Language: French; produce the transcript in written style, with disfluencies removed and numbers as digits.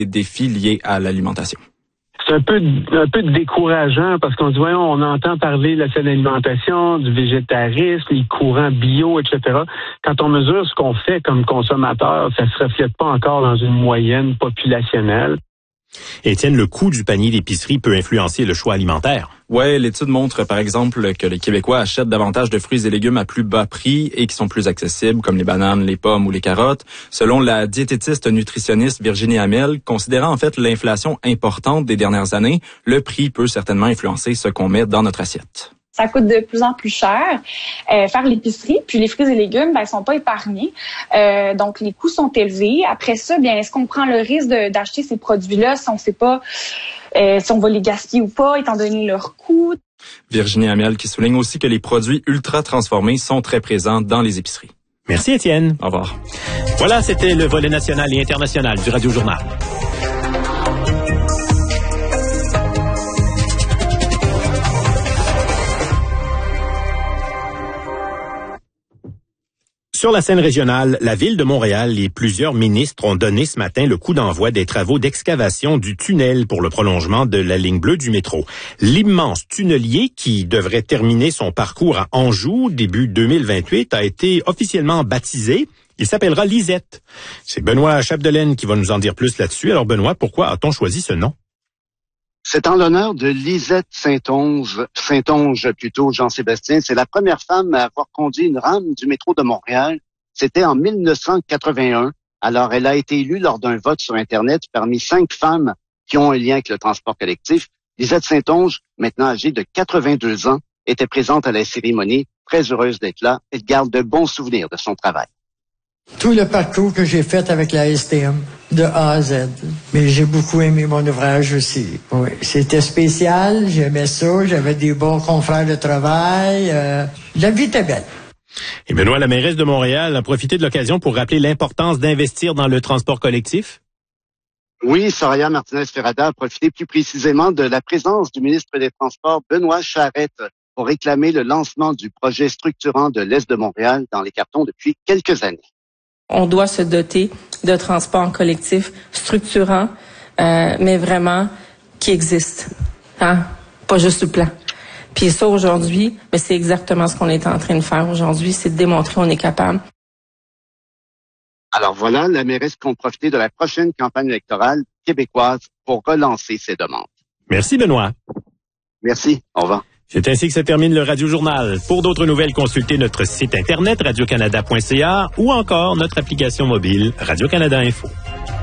défis liés à l'alimentation. C'est un peu décourageant parce qu'on dit, voyons, on entend parler de la saine alimentation, du végétarisme, les courants bio, etc. Quand on mesure ce qu'on fait comme consommateur, ça se reflète pas encore dans une moyenne populationnelle. Étienne, le coût du panier d'épicerie peut influencer le choix alimentaire. Ouais, l'étude montre par exemple que les Québécois achètent davantage de fruits et légumes à plus bas prix et qui sont plus accessibles, comme les bananes, les pommes ou les carottes. Selon la diététiste nutritionniste Virginie Hamel, considérant en fait l'inflation importante des dernières années, le prix peut certainement influencer ce qu'on met dans notre assiette. Ça coûte de plus en plus cher faire l'épicerie, puis les fruits et légumes, ils sont pas épargnés. Donc les coûts sont élevés. Après ça, est-ce qu'on prend le risque d'acheter ces produits-là si on sait pas si on va les gaspiller ou pas, étant donné leur coût? Virginie Hamel qui souligne aussi que les produits ultra transformés sont très présents dans les épiceries. Merci Étienne. Au revoir. Voilà, c'était le volet national et international du Radio Journal. Sur la scène régionale, la Ville de Montréal et plusieurs ministres ont donné ce matin le coup d'envoi des travaux d'excavation du tunnel pour le prolongement de la ligne bleue du métro. L'immense tunnelier qui devrait terminer son parcours à Anjou début 2028 a été officiellement baptisé. Il s'appellera Lisette. C'est Benoît Chapdelaine qui va nous en dire plus là-dessus. Alors Benoît, pourquoi a-t-on choisi ce nom? C'est en l'honneur de Lisette Saintonge plutôt, Jean-Sébastien. C'est la première femme à avoir conduit une rame du métro de Montréal. C'était en 1981. Alors, elle a été élue lors d'un vote sur Internet parmi 5 femmes qui ont un lien avec le transport collectif. Lisette Saintonge, maintenant âgée de 82 ans, était présente à la cérémonie. Très heureuse d'être là. Elle garde de bons souvenirs de son travail. Tout le parcours que j'ai fait avec la STM, de A à Z. Mais j'ai beaucoup aimé mon ouvrage aussi. Oui, c'était spécial, j'aimais ça, j'avais des bons confrères de travail. La vie était belle. Et Benoît, la mairesse de Montréal a profité de l'occasion pour rappeler l'importance d'investir dans le transport collectif? Oui, Soraya Martinez-Ferrada a profité plus précisément de la présence du ministre des Transports, Benoît Charette, pour réclamer le lancement du projet structurant de l'Est de Montréal dans les cartons depuis quelques années. On doit se doter de transports collectifs structurants, mais vraiment qui existent, pas juste sur le plan. Puis ça aujourd'hui, mais c'est exactement ce qu'on est en train de faire aujourd'hui, c'est de démontrer qu'on est capable. Alors voilà, la mairesse compte profiter de la prochaine campagne électorale québécoise pour relancer ses demandes. Merci Benoît. Merci, au revoir. C'est ainsi que se termine le Radio Journal. Pour d'autres nouvelles, consultez notre site internet radiocanada.ca ou encore notre application mobile Radio-Canada Info.